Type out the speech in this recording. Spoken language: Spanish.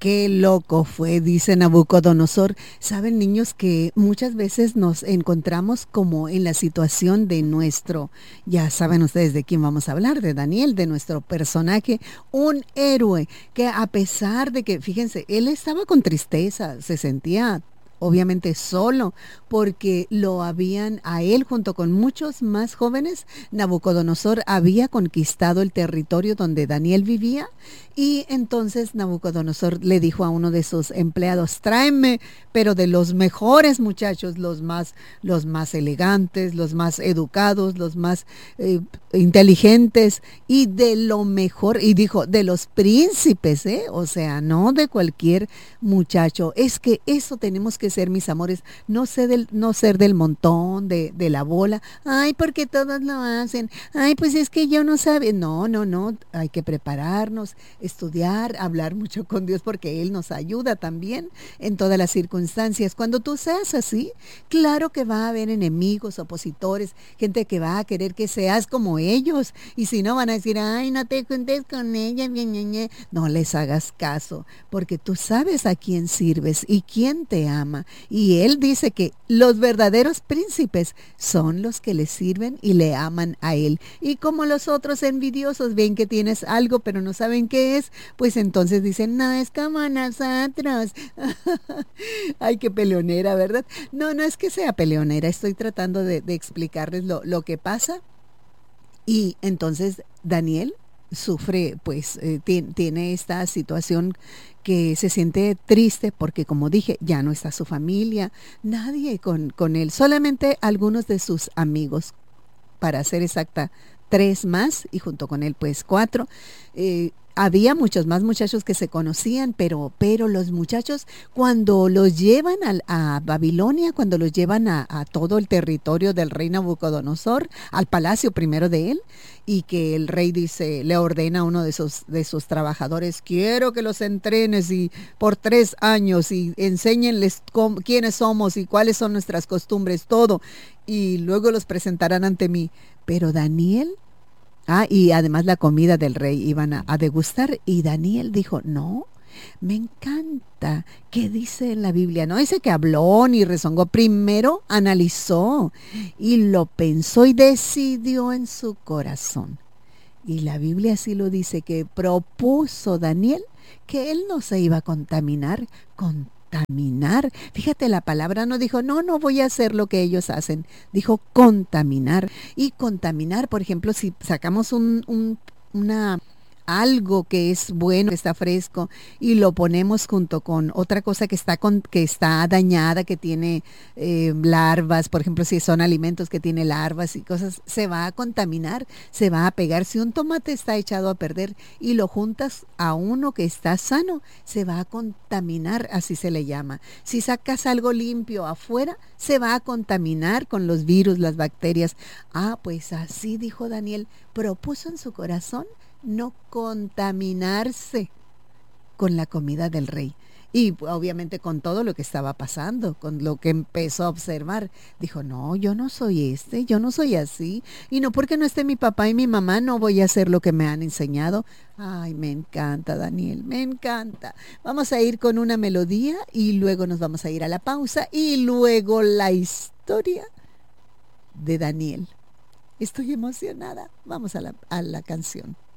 Qué loco fue, dice Nabucodonosor. Saben, niños, que muchas veces nos encontramos como en la situación de nuestro, ya saben ustedes de quién vamos a hablar, de Daniel, de nuestro personaje, un héroe que a pesar de que, fíjense, él estaba con tristeza, se sentía obviamente solo, porque lo habían a él junto con muchos más jóvenes, Nabucodonosor había conquistado el territorio donde Daniel vivía y entonces Nabucodonosor le dijo a uno de sus empleados, tráeme, pero de los mejores muchachos, los más elegantes, los más educados, los más inteligentes y de lo mejor, y dijo, de los príncipes, ¿eh? O sea, no de cualquier muchacho. Es que eso tenemos que ser, mis amores, no ser del montón, de la bola. Ay, porque todos lo hacen. Ay, pues es que yo no sabe. No, no, no. Hay que prepararnos, estudiar, hablar mucho con Dios porque Él nos ayuda también en todas las circunstancias. Cuando tú seas así, claro que va a haber enemigos, opositores, gente que va a querer que seas como ellos. Y si no, van a decir, ay, no te juntes con ella, ñe, ñe, ñe. No les hagas caso, porque tú sabes a quién sirves y quién te ama. Y Él dice que los verdaderos príncipes son los que le sirven y le aman a Él. Y como los otros envidiosos ven que tienes algo, pero no saben qué es, pues entonces dicen, no, es como nosotros. Ay, qué peleonera, ¿verdad? No, no es que sea peleonera, estoy tratando de explicarles lo que pasa. Y entonces Daniel sufre, pues tiene esta situación que se siente triste porque, como dije, ya no está su familia, nadie con él, solamente algunos de sus amigos, para ser exacta, tres más, y junto con él, pues cuatro. Había muchos más muchachos que se conocían, pero los muchachos cuando los llevan a Babilonia, cuando los llevan a todo el territorio del rey Nabucodonosor, al palacio primero de él, y que el rey dice, le ordena a uno de sus trabajadores, quiero que los entrenes y por 3 años y enséñenles quiénes somos y cuáles son nuestras costumbres, todo, y luego los presentarán ante mí. Pero Daniel. Y además la comida del rey iban a degustar y Daniel dijo, no, me encanta. ¿Qué dice en la Biblia? No dice que habló ni rezongó. Primero analizó y lo pensó y decidió en su corazón. Y la Biblia sí lo dice, que propuso Daniel que él no se iba a contaminar. Fíjate, la palabra no dijo, no, no voy a hacer lo que ellos hacen. Dijo contaminar. Y contaminar, por ejemplo, si sacamos una algo que es bueno, que está fresco y lo ponemos junto con otra cosa que está dañada, que tiene larvas, por ejemplo, si son alimentos que tiene larvas y cosas, se va a contaminar, se va a pegar. Si un tomate está echado a perder y lo juntas a uno que está sano, se va a contaminar, así se le llama. Si sacas algo limpio afuera, se va a contaminar con los virus, las bacterias. Pues así dijo Daniel, propuso en su corazón no contaminarse con la comida del rey. Y obviamente con todo lo que estaba pasando, con lo que empezó a observar, dijo, no, yo no soy yo no soy así. Y no porque no esté mi papá y mi mamá, no voy a hacer lo que me han enseñado. Ay, me encanta, Daniel, me encanta. Vamos a ir con una melodía y luego nos vamos a ir a la pausa y luego la historia de Daniel. Estoy emocionada. Vamos a la canción.